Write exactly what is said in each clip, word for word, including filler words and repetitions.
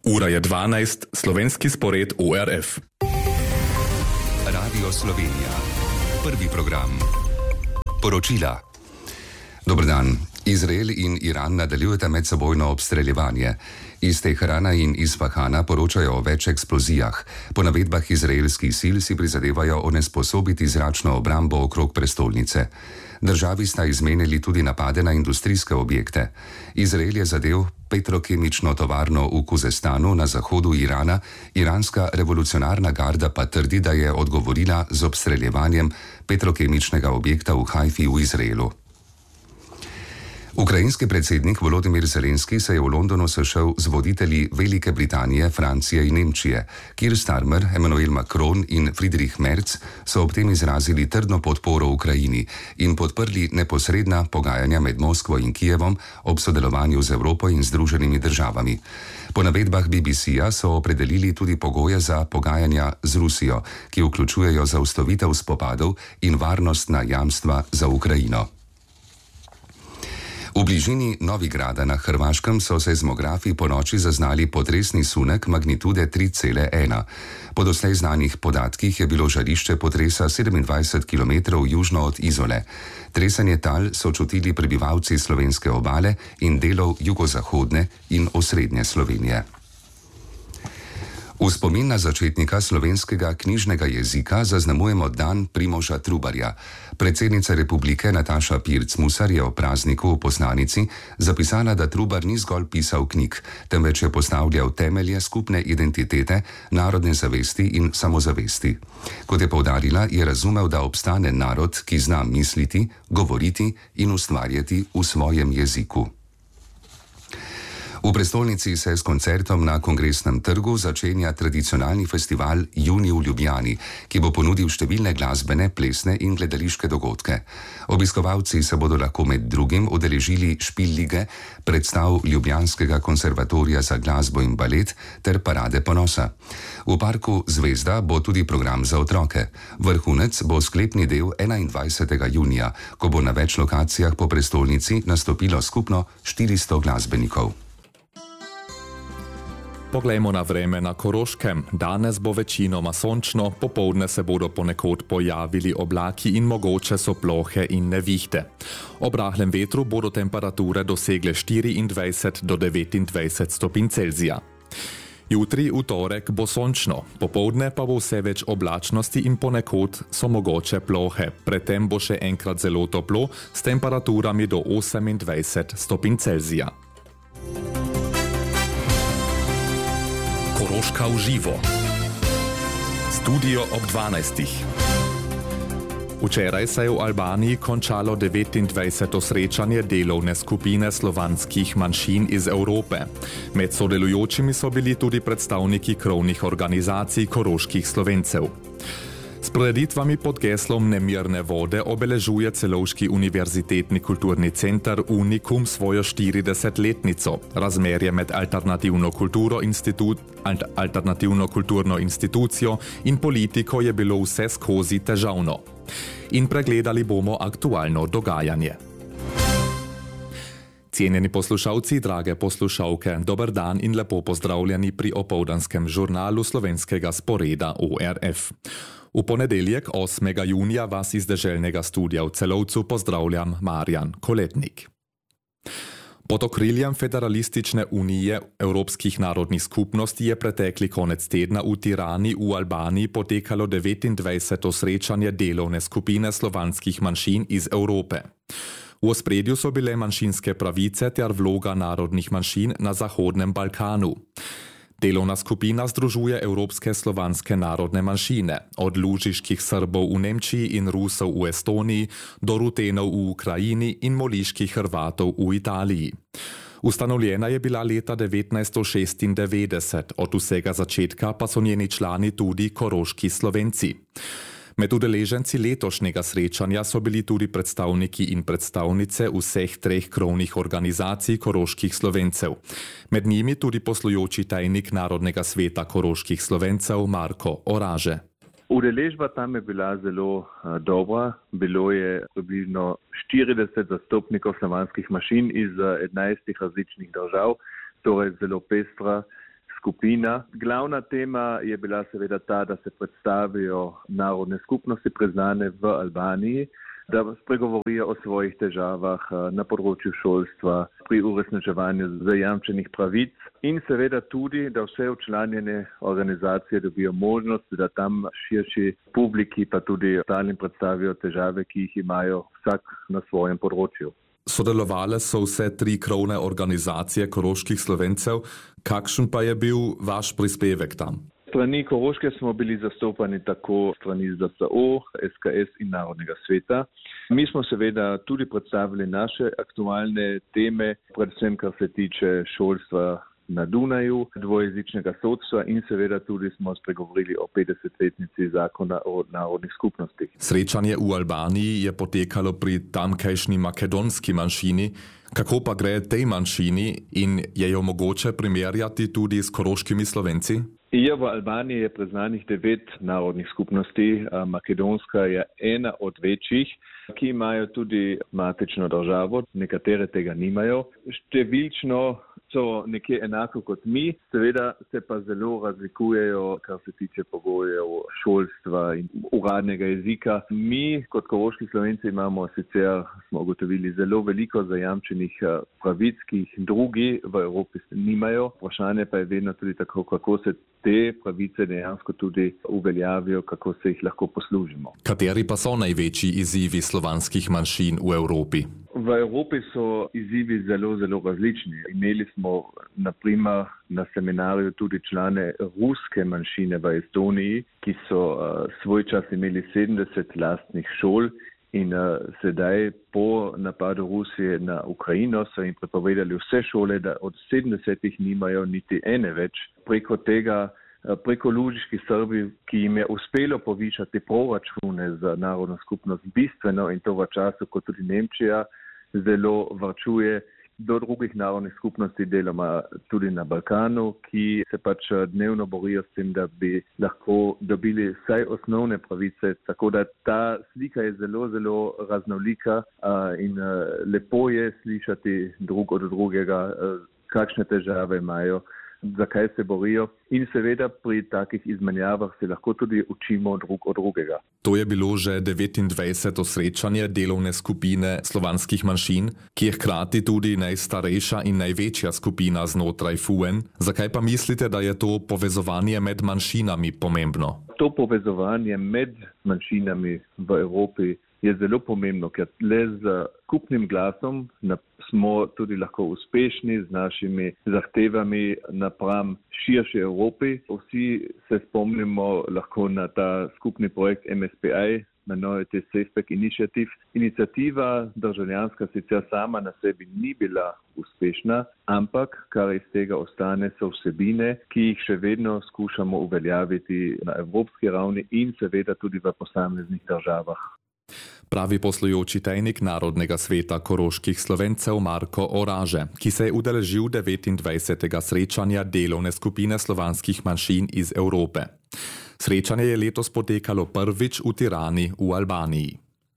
Ura je dvanajst, slovenski spored O R F. Radio Slovenija. Prvi program. Poročila. Dober dan. Izrael in Iran nadaljujeta medsebojno obstreljevanje. Iz Teherana in Isfahana poročajo o več eksplozijah. Po navedbah izraelskih sil si prizadevajo onesposobiti zračno obrambo okrog prestolnice. Državi sta izmenili tudi napade na industrijske objekte. Izrael je zadel petrokemično tovarno v Kuzestanu na zahodu Irana, iranska revolucionarna garda pa trdi, da je odgovorila z obstreljevanjem petrokemičnega objekta v Haifi v Izraelu. Ukrajinski predsednik Volodymyr Zelenski se je v Londonu sešel z voditelji Velike Britanije, Francije in Nemčije. Keir Starmer, Emmanuel Macron in Friedrich Merz so ob tem izrazili trdno podporo Ukrajini in podprli neposredna pogajanja med Moskvo in Kijevom ob sodelovanju z Evropo in Združenimi državami. Po navedbah B B C-ja so opredelili tudi pogoje za pogajanja z Rusijo, ki vključujejo zaustavitev spopadov in varnostna jamstva za Ukrajino. V bližini Novigrada na Hrvaškem so seizmografi ponoči zaznali potresni sunek magnitude tri cela ena. Po doslej znanih podatkih je bilo žarišče potresa sedemindvajset kilometrov južno od Izole. Tresenje tal so čutili prebivalci slovenske obale in delov jugozahodne in osrednje Slovenije. V spomin na začetnika slovenskega knjižnega jezika zaznamujemo dan Primoža Trubarja. Predsednica republike Nataša Pirc Musar je o prazniku v poslanici zapisala, da Trubar ni zgolj pisal knjig, temveč je postavljal temelje skupne identitete, narodne zavesti in samozavesti. Kot je poudarila, je razumel, da obstane narod, ki zna misliti, govoriti in ustvarjati v svojem jeziku. V prestolnici se s koncertom na Kongresnem trgu začenja tradicionalni festival Junij v Ljubljani, ki bo ponudil številne glasbene, plesne in gledališke dogodke. Obiskovalci se bodo lahko med drugim udeležili Špil lige, predstav Ljubljanskega konservatorija za glasbo in balet ter Parade ponosa. V parku Zvezda bo tudi program za otroke. Vrhunec bo sklepni del enaindvajsetega junija, ko bo na več lokacijah po prestolnici nastopilo skupno štiristo glasbenikov. Poglejmo na vreme na Koroškem. Danes bo večinoma sončno, popoldne se bodo ponekod pojavili oblaki in mogoče so plohe in nevihte. Ob rahlem vetru bodo temperature dosegle štiriindvajset do devetindvajset stopinj Celzija. Jutri v torek bo sončno, popoldne pa bo vse več oblačnosti in ponekod so mogoče plohe. Predtem bo še enkrat zelo toplo s temperaturami do osemindvajset stopinj Celzija. Koroška v živo. Studio ob dvanajstih. Včeraj se je v Albaniji končalo devetindvajseto srečanje delovne skupine slovanskih manjšin iz Evrope. Med sodelujočimi so bili tudi predstavniki krovnih organizacij koroških Slovencev. S prireditvami pod geslom Nemirne vode obeležuje Celovški univerzitetni kulturni center Unikum svojo štiridesetletnico. Razmerje med alternativno, kulturo institut, alternativno kulturno institucijo in politiko je bilo vse skozi težavno. In pregledali bomo aktualno dogajanje. Cenjeni poslušalci, drage poslušalke, dober dan in lepo pozdravljeni pri opoldanskem žurnalu slovenskega sporeda O R F. V ponedeljek osmega junija vas iz deželnega studia v Celovcu pozdravljam Marjan Koletnik. Pod okriljem Federalistične unije Evropskih narodnih skupnosti je pretekli konec tedna v Tirani v Albaniji potekalo devetindvajseto srečanje delovne skupine slovanskih manjšin iz Evrope. V ospredju so bile manjšinske pravice ter vloga narodnih manjšin na Zahodnem Balkanu. Delovna skupina združuje evropske slovanske narodne manjšine, od lužiških Srbov v Nemčiji in Rusov v Estoniji do Rutenov v Ukrajini in moliških Hrvatov v Italiji. Ustanovljena je bila leta devetnajststo šestindevetdeset, od vsega začetka pa so njeni člani tudi koroški Slovenci. Med udeleženci letošnjega srečanja so bili tudi predstavniki in predstavnice vseh treh krovnih organizacij koroških Slovencev. Med njimi tudi poslujoči tajnik Narodnega sveta koroških Slovencev Marko Oraže. Udeležba tam je bila zelo uh, dobra. Bilo je približno štirideset zastopnikov slovanskih manjšin iz uh, enajstih različnih držav, torej zelo pestra skupina. Glavna tema je bila seveda ta, da se predstavijo narodne skupnosti priznane v Albaniji, da spregovorijo o svojih težavah na področju šolstva, pri uresničevanju zajamčenih pravic in seveda tudi, da vse včlanjene organizacije dobijo možnost, da tam širši publiki pa tudi ostalim predstavijo težave, ki jih imajo vsak na svojem področju. Sodelovale so vse tri krovne organizacije koroških Slovencev. Kakšen pa je bil vaš prispevek tam? Strani Koroške smo bili zastopani tako strani Z S O, S K S in Narodnega sveta. Mi smo seveda tudi predstavili naše aktualne teme, predvsem kar se tiče šolstva na Dunaju, dvojezičnega sodstva in seveda tudi smo spregovorili o petdesetletnici zakona o narodnih skupnostih. Srečanje v Albaniji je potekalo pri tamkajšnji makedonski manjšini. Kako pa gre tej manjšini in je jo mogoče primerjati tudi s koroškimi Slovenci? Ja, v Albaniji je priznanih devet narodnih skupnosti, makedonska je ena od večjih, ki imajo tudi matično državo, nekatere tega nimajo. Številčno so nekje enako kot mi, seveda se pa zelo razlikujejo, kar se tiče pogojev šolstva in uradnega jezika. Mi kot koroški Slovenci imamo sicer, smo ugotovili, zelo veliko zajamčenih pravic, ki jih drugi v Evropi nimajo. Vprašanje pa je vedno tudi tako, kako se te pravice dejansko tudi uveljavijo, kako se jih lahko poslužimo. Kateri pa so največji izzivi slovanskih manjšin v Evropi? V Evropi so izzivi zelo, zelo različni. Imeli smo na primer na seminarju tudi člane ruske manjšine v Estoniji, ki so uh, svoj čas imeli sedemdeset lastnih šol in uh, sedaj po napadu Rusije na Ukrajino so jim prepovedali vse šole, da od sedemdesetih nimajo niti ene več. Preko tega preko Lužiški Srbi, ki jim je uspelo povišati proračune za narodno skupnost bistveno in to v času, ko tudi Nemčija zelo varčuje, do drugih narodnih skupnosti, deloma tudi na Balkanu, ki se pač dnevno borijo s tem, da bi lahko dobili vsaj osnovne pravice. Tako da ta slika je zelo, zelo raznolika in lepo je slišati drug od drugega, kakšne težave imajo, zakaj se borijo in seveda pri takih izmenjavah se lahko tudi učimo drug od drugega. To je bilo že devetindvajseto srečanje delovne skupine slovanskih manjšin, ki je hkrati tudi najstarejša in največja skupina znotraj F U N. Zakaj pa mislite, da je to povezovanje med manjšinami pomembno? To povezovanje med manjšinami v Evropi je zelo pomembno, ker le z skupnim glasom smo tudi lahko uspešni z našimi zahtevami napram širši Evropi. Vsi se spomnimo lahko na ta skupni projekt M S P I, Minority Safepack Initiative. Iniciativa državljanska sicer sama na sebi ni bila uspešna, ampak kar iz tega ostane so vsebine, ki jih še vedno skušamo uveljaviti na evropski ravni in seveda tudi v posameznih državah. Pravi poslujoči tajnik Narodnega sveta koroških Slovencev Marko Oraže, ki se je udeležil devetindvajsetega srečanja delovne skupine slovanskih manjšin iz Evrope. Srečanje je letos potekalo prvič v Tirani v Albaniji.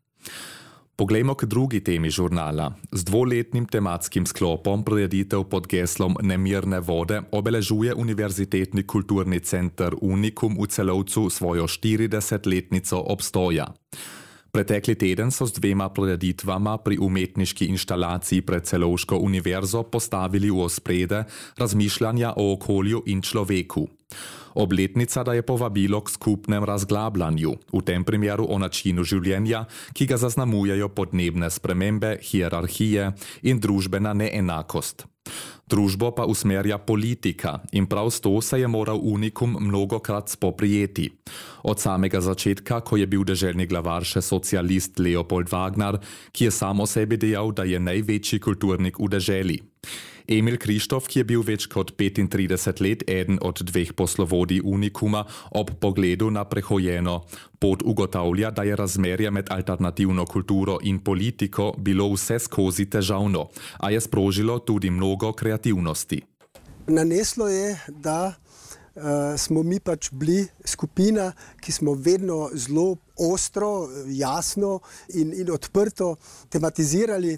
Poglejmo k drugi temi žurnala. Z dvoletnim tematskim sklopom prireditev pod geslom Nemirne vode obeležuje Univerzitetni kulturni center Unikum v Celovcu svojo štiridesetletnico obstoja. Pretekli teden so z dvema prireditvama pri umetniški inštalaciji pred Celovško univerzo postavili v ospredje razmišljanja o okolju in človeku. Obletnica da je povabilo k skupnem razglabljanju, v tem primeru o načinu življenja, ki ga zaznamujejo podnebne spremembe, hierarhije in družbena neenakost. Družbo pa usmerja politika in prav s to se je moral Unikum mnogokrat spoprijeti. Od samega začetka, ko je bil deželni glavar še socialist Leopold Wagner, ki je sam o sebi dejal, da je največji kulturnik v deželi. Emil Krištof, ki je bil več kot petintrideset let eden od dveh poslovodij Unikuma, ob pogledu na prehojeno pot ugotavlja, da je razmerje med alternativno kulturo in politiko bilo vse skozi težavno, a je sprožilo tudi mnogo kreativnosti. Naneslo je, da uh, smo mi pač bili skupina, ki smo vedno zelo ostro, jasno in, in odprto tematizirali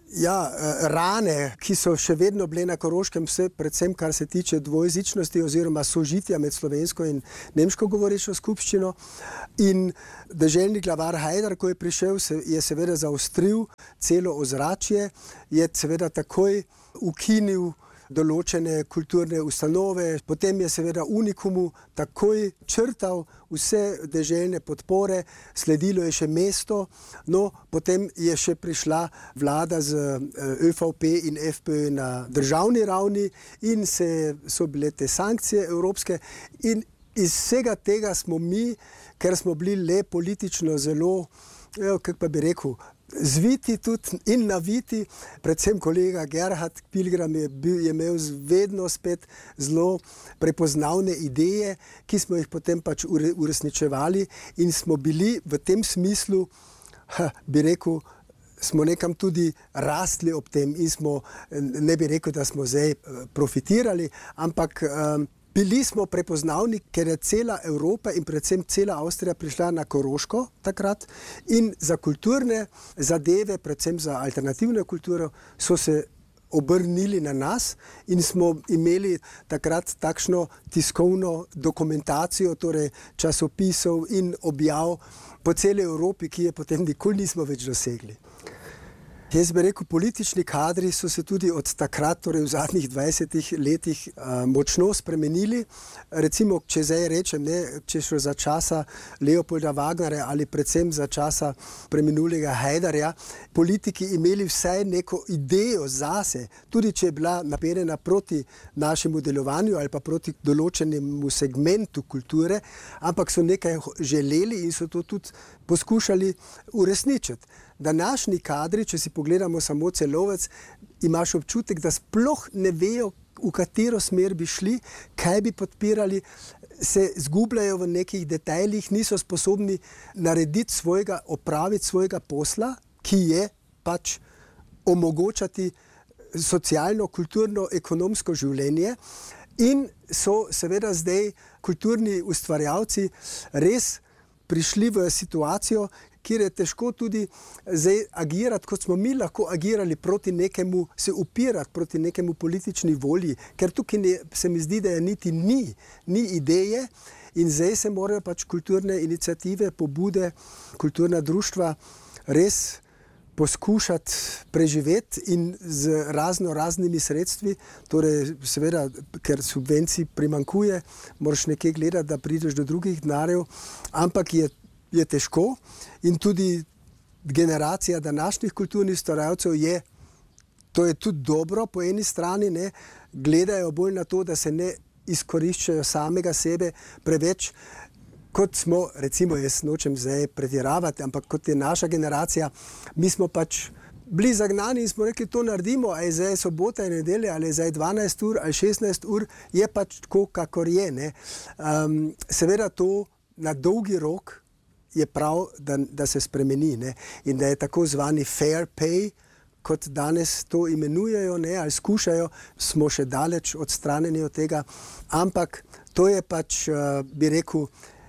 Ja, rane, ki so še vedno bile na Koroškem, vse, predvsem kar se tiče dvojezičnosti oziroma sožitja med slovensko in nemško govorečo skupščino. In deželni glavar Hajdar, ko je prišel, je seveda zaostril celo ozračje, je seveda takoj ukinil določene kulturne ustanove, potem je seveda Unikumu takoj črtal vse deželne podpore, sledilo je še mesto, no potem je še prišla vlada z ÖVP in FPÖ na državni ravni in se, so bile te sankcije evropske in iz vsega tega smo mi, ker smo bili le politično zelo, kako pa bi rekel, zviti tudi in naviti, predvsem kolega Gerhard Pilgrim je, bil, je imel vedno spet zelo prepoznavne ideje, ki smo jih potem pač uresničevali in smo bili v tem smislu, ha, bi rekel, smo nekam tudi rastli ob tem in smo, ne bi rekel, da smo zdaj profitirali, ampak um, bili smo prepoznavni, ker je cela Evropa in predvsem cela Avstrija prišla na Koroško takrat in za kulturne zadeve, predvsem za alternativno kulturo, so se obrnili na nas in smo imeli takrat takšno tiskovno dokumentacijo, torej časopisov in objav po celi Evropi, ki je potem nikoli nismo več dosegli. Jaz bi rekel, politični kadri so se tudi od takrat, torej v zadnjih dvajsetih letih, uh, močno spremenili. Recimo, če zdaj rečem, ne, če šlo za časa Leopolda Wagnerja ali predvsem za časa preminulega Hajdarja, politiki imeli vsaj neko idejo zase, tudi če je bila naperjena proti našemu delovanju ali pa proti določenemu segmentu kulture, ampak so nekaj želeli in so to tudi poskušali uresničiti. Današnji kadri, če si pogledamo samo Celovec, imaš občutek, da sploh ne vejo, v katero smer bi šli, kaj bi podpirali, se zgubljajo v nekih detajlih, niso sposobni narediti svojega, opraviti svojega posla, ki je pač omogočati socialno, kulturno, ekonomsko življenje in so seveda zdaj kulturni ustvarjalci res prišli v situacijo, kjer je težko tudi zdaj agirati, kot smo mi lahko agirali proti nekemu, se upirati proti nekemu politični volji, ker tukaj ne, se mi zdi, da je niti ni, ni ideje in zdaj se morajo pač kulturne iniciative, pobude, kulturna društva res poskušati preživeti in z razno raznimi sredstvi, torej seveda, ker subvencij primankuje, moraš nekje gledati, da prideš do drugih denarjev, ampak je je težko in tudi generacija današnjih kulturnih ustvarjalcev je, to je tudi dobro po eni strani, ne, gledajo bolj na to, da se ne izkoriščajo samega sebe preveč, kot smo, recimo jaz nočem zdaj pretiravati, ampak kot je naša generacija, mi smo pač bili zagnani in smo rekli, to naredimo, a je zdaj sobota in nedelja, ali je zdaj dvanajst ur ali šestnajst ur, je pač tako, kakor je. Ne. Um, seveda to na dolgi rok je prav, da, da se spremeni, ne? In da je tako zvani fair pay, kot danes to imenujejo, ne? Ali skušajo, smo še daleč odstranjeni od tega, ampak to je pač, uh, bi rekel,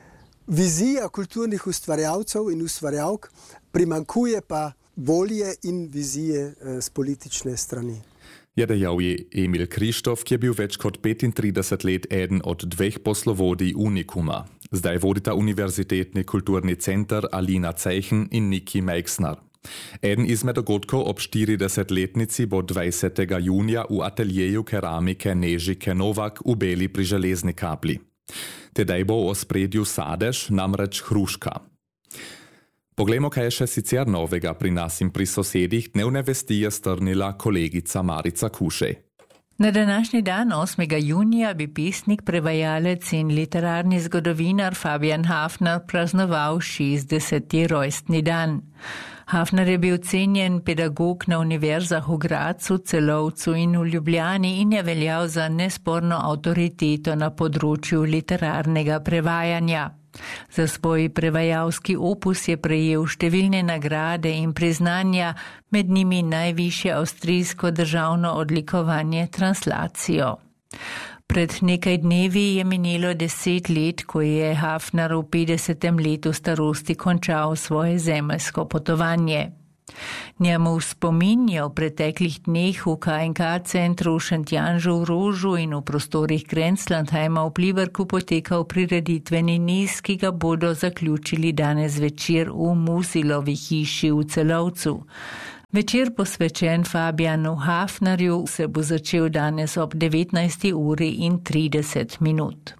vizija kulturnih ustvarjalcev in ustvarjalk, primankuje pa volje in vizije uh, z politične strani. Je dejal je Emil Krištof, ki je bil več kot petintrideset let eden od dveh poslovodij Unikuma. Zdaj vodita Univerzitetni kulturni center Alina Zeichen in Niki Meixner. Eden izmed dogodkov ob štiridesetletnici bo dvajsetega junija v ateljeju keramike Nežike Novak v Beli pri Železni Kapli. Tedaj bo v ospredju sadež, namreč hruška. Poglejmo, kaj je še sicer novega pri nas in pri sosedih, dnevne vesti je strnila kolegica Marica Kušej. Na današnji dan, osmega junija, bi pesnik, prevajalec in literarni zgodovinar Fabian Hafner praznoval šestdeseti rojstni dan. Hafner je bil cenjen pedagog na univerzah v Gradcu, Celovcu in v Ljubljani in je veljal za nesporno avtoriteto na področju literarnega prevajanja. Za svoj prevajalski opus je prejel številne nagrade in priznanja, med njimi najvišje avstrijsko državno odlikovanje translacijo. Pred nekaj dnevi je minilo deset let, ko je Hafner v petdesetem letu starosti končal svoje zemeljsko potovanje. Njemu v spomin je v preteklih dneh v K in K centru v Šentjanžu v Rožu in v prostorih Grenzlandheima v Pliberku potekal prireditveni niz, ki ga bodo zaključili danes večer v Musilovi hiši v Celovcu. Večer posvečen Fabianu Hafnerju se bo začel danes ob devetnajsti uri in trideset minut.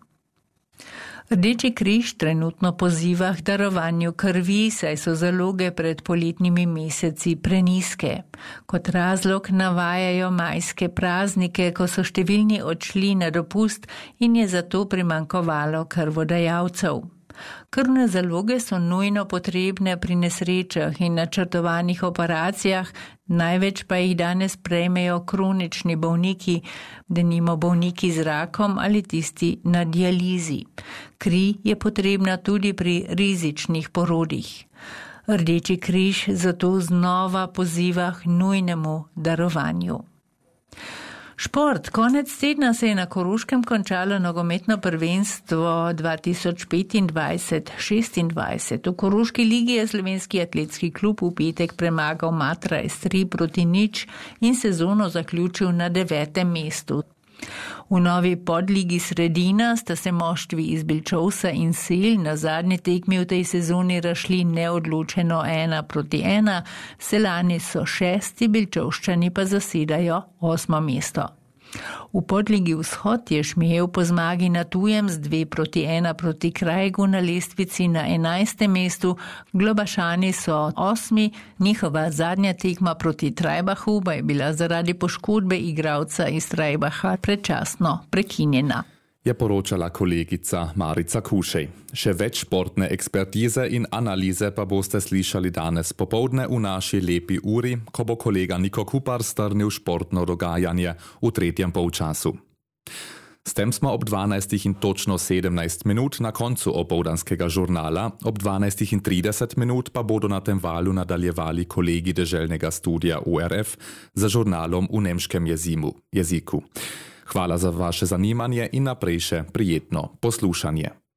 Rdeči križ trenutno poziva k darovanju krvi, saj so zaloge pred poletnimi meseci preniske. Kot razlog navajajo majske praznike, ko so številni odšli na dopust in je zato primanjkovalo krvodajalcev. Krvne zaloge so nujno potrebne pri nesrečah in načrtovanih operacijah, največ pa jih danes prejmejo kronični bolniki, denimo bolniki z rakom ali tisti na dializi. Kri je potrebna tudi pri rizičnih porodih. Rdeči križ zato znova poziva k nujnemu darovanju. Šport. Konec tedna se je na Koroškem končalo nogometno prvenstvo dva tisoč petindvajset šestindvajset. V Koroški ligi je Slovenski atletski klub v petek premagal Matra S tri proti nič in sezono zaključil na devetem mestu. V novi podligi Sredina sta se moštvi iz Bilčovsa in Sel na zadnji tekmi v tej sezoni razšli neodločeno ena proti ena, Selani so šesti, Bilčovščani pa zasedajo osmo mesto. V podligi Vzhod je Šmijev po zmagi na tujem z dve proti ena proti Krajgu na lestvici na enajstem mestu, Globašani so osmi, njihova zadnja tekma proti Trajbachu pa je bila zaradi poškodbe igralca iz Trajbacha predčasno prekinjena. Je poročala kolegica Marica Kušej. Še več športne ekspertize in analize pa boste slišali danes popoldne v naši lepi uri, ko bo kolega Niko Kupar strnil športno dogajanje v tretjem polčasu. S tem smo ob dvanajstih in točno sedemnajst minut na koncu opoldanskega žurnala, ob dvanajstih in trideset minut pa bodo na tem valu nadaljevali kolegi deželnega studia U R F za žurnalom v nemškem jezimu, jeziku. Hvala za vaše zanimanje in naprej še prijetno poslušanje.